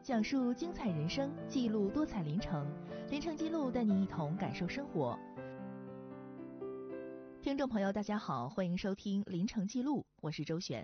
讲述精彩人生，记录多彩临程。临程记录带你一同感受生活。听众朋友，大家好，欢迎收听临程记录，我是周璇。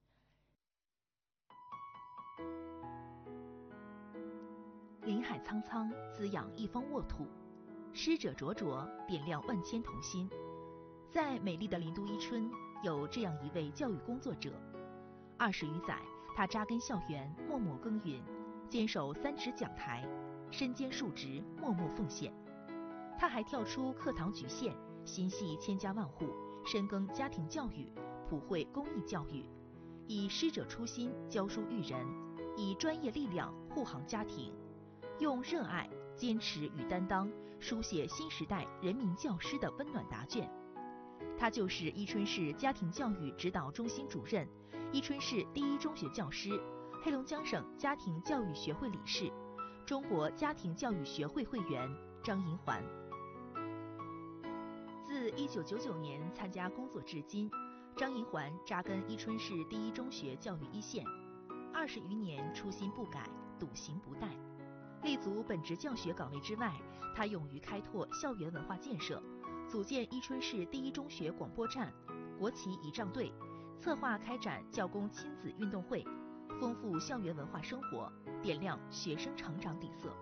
林海苍苍，滋养一方沃土；师者灼灼，点亮万千童心。在美丽的林都伊春，有这样一位教育工作者，20余载，他扎根校园，默默耕耘，坚守3尺讲台，身兼数职，默默奉献。他还跳出课堂局限，心系千家万户，深耕家庭教育，普惠公益教育，以师者初心教书育人，以专业力量护航家庭，用热爱、坚持与担当，书写新时代人民教师的温暖答卷。他就是伊春市家庭教育指导中心主任，伊春市第一中学教师，黑龙江省家庭教育学会理事，中国家庭教育学会会员张银环。自1999年参加工作至今，张银环扎根伊春市第一中学教育一线，20余年初心不改，笃行不怠。立足本职教学岗位之外，他勇于开拓校园文化建设，组建伊春市第一中学广播站、国旗仪仗队，策划开展教工亲子运动会，丰富校园文化生活，点亮学生成长底色。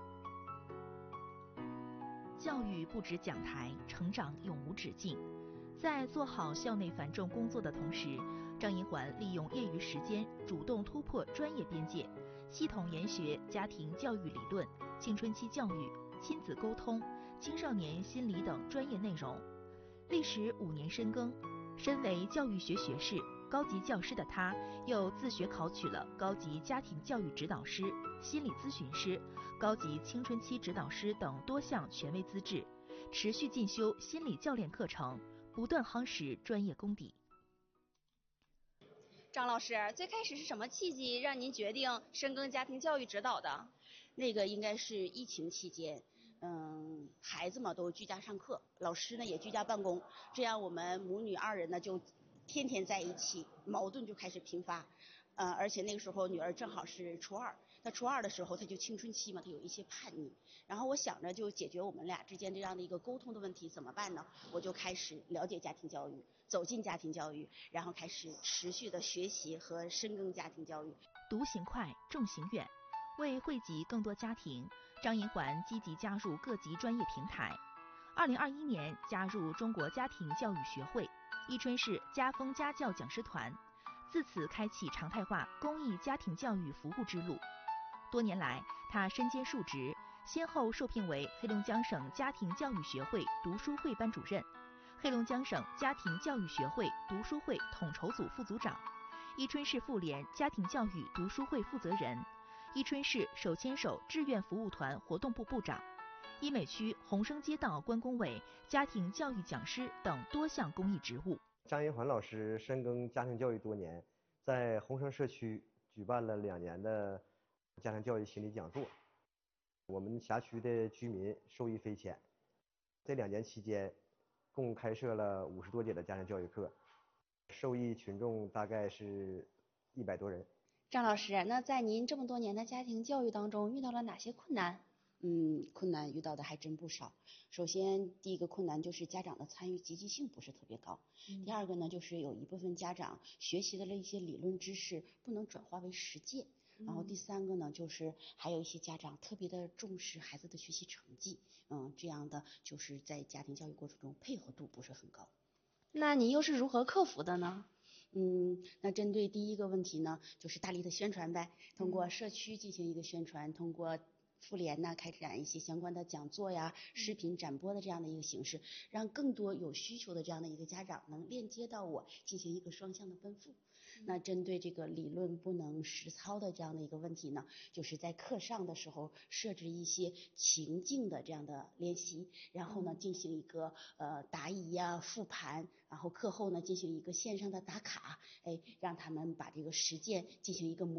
教育不止讲台，成长永无止境。在做好校内繁重工作的同时，张银环利用业余时间主动突破专业边界，系统研学家庭教育理论、青春期教育、亲子沟通、青少年心理等专业内容。历时5年深耕，身为教育学学士、高级教师的他，又自学考取了高级家庭教育指导师、心理咨询师、高级青春期指导师等多项权威资质，持续进修心理教练课程，不断夯实专业功底。 张老师，最开始是什么契机让您决定深耕家庭教育指导的？ 那个应该是疫情期间，孩子嘛都居家上课，老师呢也居家办公，这样我们母女2人呢就天天在一起，矛盾就开始频发。而且那个时候女儿正好是初2，她初2的时候她就青春期嘛，她有一些叛逆，然后我想着就解决我们俩之间这样的一个沟通的问题怎么办呢？我就开始了解家庭教育，走进家庭教育，然后开始持续的学习和深耕家庭教育。 独行快，众行远。为惠及更多家庭，张银环积极加入各级专业平台。2021年加入中国家庭教育学会、伊春市家风家教讲师团，自此开启常态化公益家庭教育服务之路。多年来，他身兼数职，先后受聘为黑龙江省家庭教育学会读书会班主任、黑龙江省家庭教育学会读书会统筹组副组长、伊春市妇联家庭教育读书会负责人、伊春市手牵手志愿服务团活动部部长、伊美区洪生街道关工委家庭教育讲师等多项公益职务。 张银环老师深耕家庭教育多年，在洪生社区举办了2年的家庭教育心理讲座，我们辖区的居民受益匪浅。这2年期间，共开设了50多节的家庭教育课，受益群众大概是100多人。 张老师，那在您这么多年的家庭教育当中，遇到了哪些困难？ 困难遇到的还真不少。首先，第一个困难就是家长的参与积极性不是特别高。第二个呢，就是有一部分家长学习的一些理论知识不能转化为实践。然后第3个呢，就是还有一些家长特别的重视孩子的学习成绩，这样的就是在家庭教育过程中配合度不是很高。 那您又是如何克服的呢？ 那针对第一个问题呢，就是大力的宣传呗，通过社区进行一个宣传，通过妇联呢开展一些相关的讲座呀、视频展播的这样的一个形式，让更多有需求的这样的一个家长能链接到我，进行一个双向的奔赴。那针对这个理论不能实操的这样的一个问题呢，就是在课上的时候设置一些情境的这样的练习，然后呢进行一个答疑呀、复盘，然后课后呢进行一个线上的打卡，让他们把这个实践进行一个模